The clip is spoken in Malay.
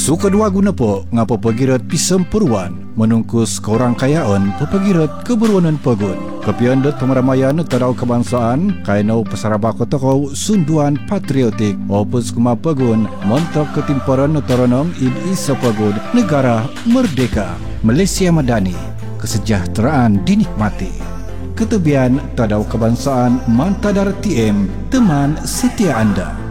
Suka dua guna po ngapa pagirat pisem peruan menungkus korang kayaan pagirat keberuanan pegun. Kepian dat pemeramaian tadau kebangsaan kainau pesarabako tokau sunduan patriotik opus kuma pegun montok ketimparan toronong in isa pegun negara merdeka Malaysia Madani kesejahteraan dinikmati. Ketebian tadau kebangsaan Mantadar TM teman setia anda.